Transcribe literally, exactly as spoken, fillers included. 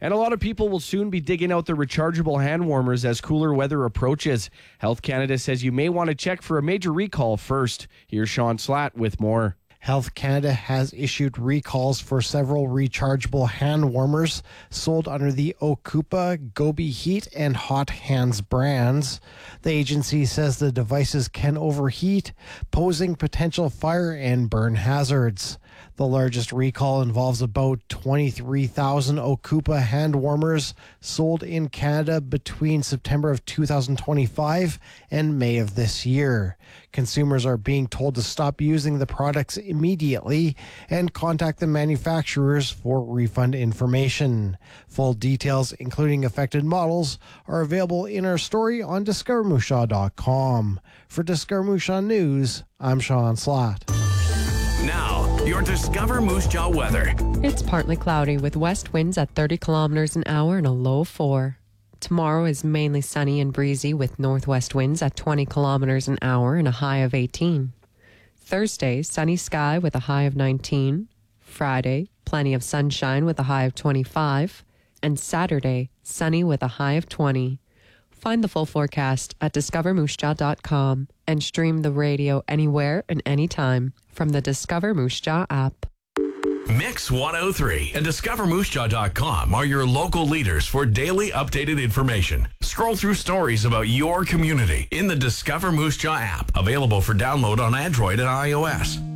And a lot of people will soon be digging out the rechargeable hand warmers as cooler weather approaches. Health Canada says you may want to check for a major recall first. Here's Sean Slatt with more. Health Canada has issued recalls for several rechargeable hand warmers sold under the Okupa, Gobi Heat, and Hot Hands brands. The agency says the devices can overheat, posing potential fire and burn hazards. The largest recall involves about twenty-three thousand Okupa hand warmers sold in Canada between September of two thousand twenty-five and May of this year. Consumers are being told to stop using the products immediately and contact the manufacturers for refund information. Full details, including affected models, are available in our story on discover moose jaw dot com. For Discover Moose Jaw News, I'm Sean Slatt. Now, your Discover Moose Jaw weather. It's partly cloudy with west winds at thirty kilometers an hour and a low of four. Tomorrow is mainly sunny and breezy with northwest winds at twenty kilometers an hour and a high of eighteen. Thursday, sunny sky with a high of nineteen. Friday, plenty of sunshine with a high of twenty-five. And Saturday, sunny with a high of twenty. Find the full forecast at discover moose jaw dot com and stream the radio anywhere and anytime from the Discover Moose Jaw app. Mix one oh three and discover moose jaw dot com are your local leaders for daily updated information. Scroll through stories about your community in the Discover Moose Jaw app, available for download on Android and iOS.